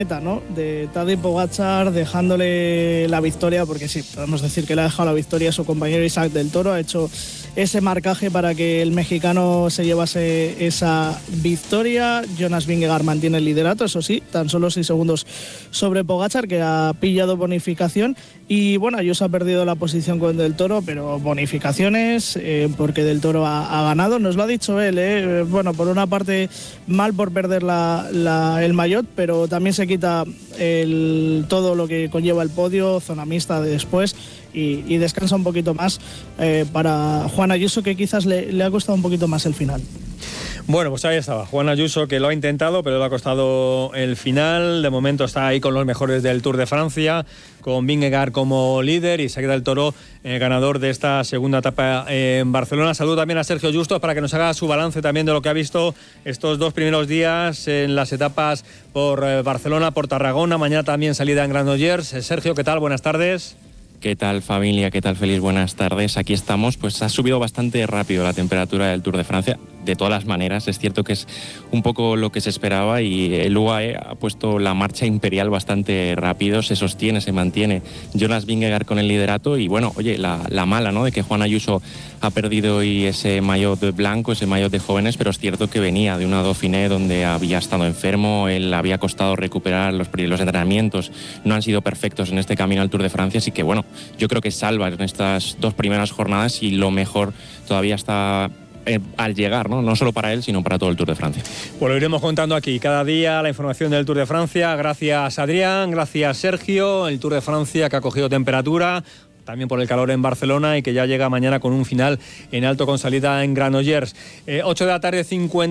¿no? De Tadej Pogačar dejándole la victoria, porque sí, podemos decir que le ha dejado la victoria a su compañero Isaac del Toro, ha hecho ese marcaje para que el mexicano se llevase esa victoria. Jonas Vingegaard mantiene el liderato, eso sí, tan solo 6 segundos sobre Pogačar, que ha pillado bonificación, y bueno, Ayuso ha perdido la posición con Del Toro, pero bonificaciones, porque Del Toro ha ganado, nos lo ha dicho él, bueno, por una parte mal por perder el maillot, pero también se quita todo lo que conlleva el podio, zona mixta de después, y descansa un poquito más para Juan Ayuso, que quizás le ha costado un poquito más el final. Bueno, pues ahí estaba Juan Ayuso, que lo ha intentado, pero le ha costado el final. De momento está ahí con los mejores del Tour de Francia, con Vingegaard como líder y Isaac del Toro ganador de esta segunda etapa en Barcelona. Saludo también a Sergio Justos para que nos haga su balance también de lo que ha visto estos 2 primeros días en las etapas por Barcelona, por Tarragona. Mañana también salida en Granollers. Sergio, ¿qué tal? Buenas tardes. ¿Qué tal, familia? ¿Qué tal, Félix? Buenas tardes. Aquí estamos. Pues ha subido bastante rápido la temperatura del Tour de Francia. De todas las maneras, es cierto que es un poco lo que se esperaba, y el UAE ha puesto la marcha imperial bastante rápido. Se sostiene, se mantiene Jonas Vingegaard con el liderato. Y bueno, oye, la mala, ¿no?, de que Juan Ayuso ha perdido hoy ese maillot blanco, ese maillot de jóvenes, pero es cierto que venía de una Dauphiné donde había estado enfermo, él había costado recuperar los entrenamientos, no han sido perfectos en este camino al Tour de Francia, así que bueno, yo creo que salva en estas 2 primeras jornadas, y lo mejor todavía está al llegar, ¿no? Solo para él, sino para todo el Tour de Francia. Pues lo iremos contando aquí cada día, la información del Tour de Francia. Gracias, Adrián, gracias, Sergio. El Tour de Francia que ha cogido temperatura también por el calor en Barcelona, y que ya llega mañana con un final en alto con salida en Granollers. 8 de la tarde,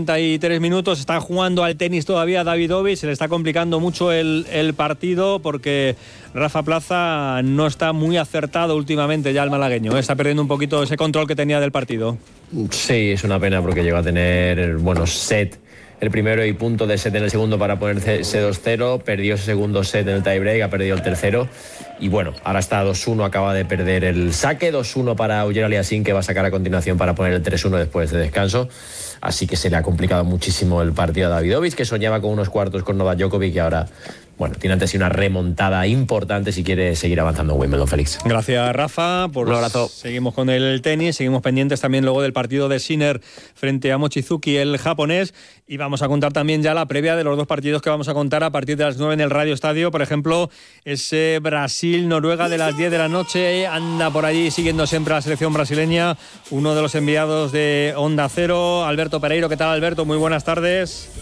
53 minutos. Está jugando al tenis todavía Davidovich. Se le está complicando mucho el partido, porque Rafa Plaza no está muy acertado últimamente ya el malagueño. Está perdiendo un poquito ese control que tenía del partido. Sí, es una pena, porque llegó a tener set el primero y punto de set en el segundo para ponerse 2-0, perdió ese segundo set en el tiebreak, ha perdido el tercero, y bueno, ahora está 2-1, acaba de perder el saque, 2-1 para Auger Aliassime, que va a sacar a continuación para poner el 3-1 después de descanso, así que se le ha complicado muchísimo el partido a Davidovich, que soñaba con unos cuartos con Novak Djokovic, y ahora, bueno, tiene ante sí una remontada importante si quiere seguir avanzando en Wimbledon, Félix. Gracias, Rafa. Un abrazo. Seguimos con el tenis, seguimos pendientes también luego del partido de Sinner frente a Mochizuki, el japonés, y vamos a contar también ya la previa de los 2 partidos que vamos a contar a partir de las 9 en el Radio Estadio. Por ejemplo, ese Brasil-Noruega de las 10 de la noche. Anda por allí siguiendo siempre a la selección brasileña uno de los enviados de Onda Cero, Alberto Pereiro. ¿Qué tal, Alberto? Muy buenas tardes.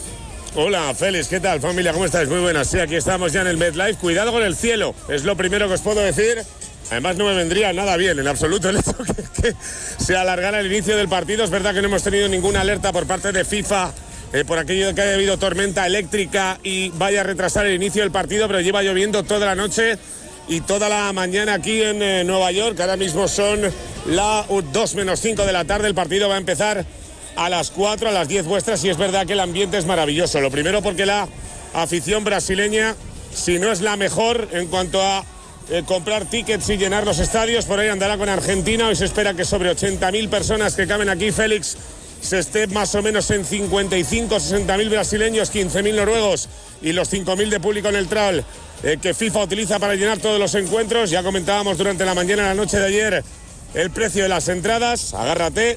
Hola, Félix, ¿qué tal, familia? ¿Cómo estáis? Muy buenas. Sí, aquí estamos ya en el MetLife. Cuidado con el cielo, es lo primero que os puedo decir. Además, no me vendría nada bien, en absoluto, el hecho que se alargara el inicio del partido. Es verdad que no hemos tenido ninguna alerta por parte de FIFA por aquello de que haya habido tormenta eléctrica y vaya a retrasar el inicio del partido, pero lleva lloviendo toda la noche y toda la mañana aquí en Nueva York. Ahora mismo son las 2 menos 5 de la tarde. El partido va a empezar a las 4, a las 10 vuestras, y es verdad que el ambiente es maravilloso. Lo primero porque la afición brasileña, si no es la mejor en cuanto a comprar tickets y llenar los estadios, por ahí andará con Argentina. Hoy se espera que sobre 80.000 personas que caben aquí, Félix, se esté más o menos en 55, 60.000 brasileños, 15.000 noruegos y los 5.000 de público neutral que FIFA utiliza para llenar todos los encuentros. Ya comentábamos durante la mañana, la noche de ayer, el precio de las entradas. Agárrate,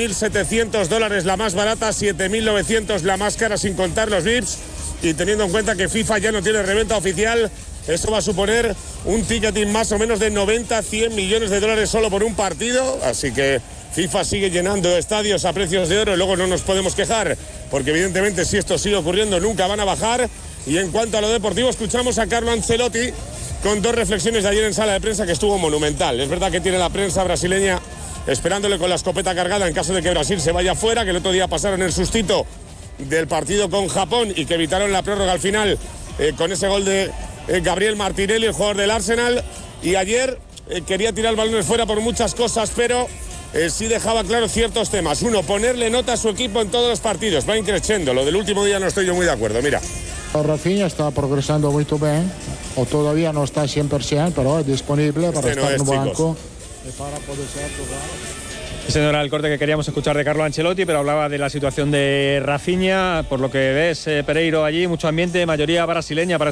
$2.700 la más barata, 7.900 la más cara sin contar los VIPs, y teniendo en cuenta que FIFA ya no tiene reventa oficial, eso va a suponer un ticketing más o menos de 90-100 millones de dólares solo por un partido, así que FIFA sigue llenando estadios a precios de oro y luego no nos podemos quejar, porque evidentemente si esto sigue ocurriendo nunca van a bajar. Y en cuanto a lo deportivo, escuchamos a Carlo Ancelotti con 2 reflexiones de ayer en sala de prensa que estuvo monumental. Es verdad que tiene la prensa brasileña esperándole con la escopeta cargada en caso de que Brasil se vaya fuera, que el otro día pasaron el sustito del partido con Japón y que evitaron la prórroga al final con ese gol de Gabriel Martinelli, el jugador del Arsenal. Y ayer quería tirar balones fuera por muchas cosas, pero sí dejaba claro ciertos temas. Uno, ponerle nota a su equipo en todos los partidos. Va increciendo. Lo del último día no estoy yo muy de acuerdo. Mira. Rafinha está progresando muy bien, o todavía no está 100%, pero es disponible para estar en el banco y para poder ser jugar. Ese no era el corte que queríamos escuchar de Carlo Ancelotti, pero hablaba de la situación de Rafinha. Por lo que ves, Pereiro, allí mucho ambiente, mayoría brasileña para